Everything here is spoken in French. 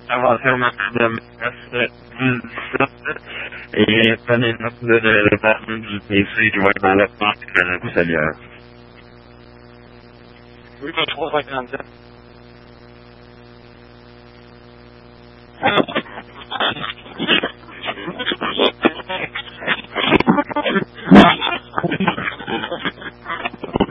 avoir fait un peu de et prenez note de la personne du PC qui va être dans la porte que je vous salue. Oui, 357.